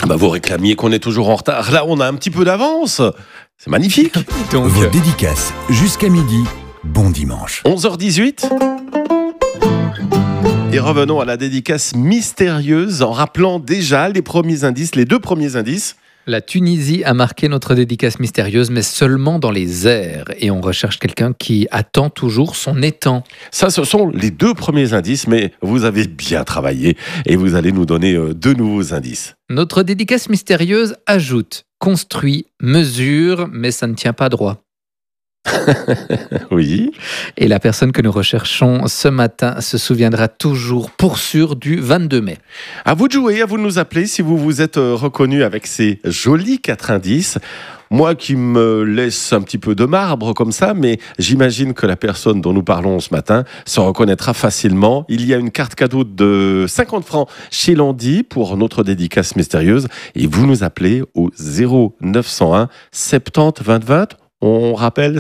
Bah vous réclamiez qu'on est toujours en retard. Là, on a un petit peu d'avance. C'est magnifique. Donc, Vos dédicaces jusqu'à midi. Bon dimanche. 11h18. Et revenons à la dédicace mystérieuse en rappelant déjà les premiers indices, les deux premiers indices. la Tunisie a marqué notre dédicace mystérieuse, mais seulement dans les airs. Et on recherche quelqu'un qui attend toujours son étang. Ça, ce sont les deux premiers indices, mais vous avez bien travaillé et vous allez nous donner deux nouveaux indices. Notre dédicace mystérieuse ajoute construit, mesure, mais ça ne tient pas droit. Oui. Et la personne que nous recherchons ce matin se souviendra toujours pour sûr du 22 mai. À vous de jouer, à vous de nous appeler si vous vous êtes reconnu avec ces jolis 4 indices. Moi qui me laisse un petit peu de marbre comme ça, mais j'imagine que la personne dont nous parlons ce matin se reconnaîtra facilement. Il y a une carte cadeau de 50 francs chez Landy pour notre dédicace mystérieuse. Et vous nous appelez au 0901 70 20 20. On rappelle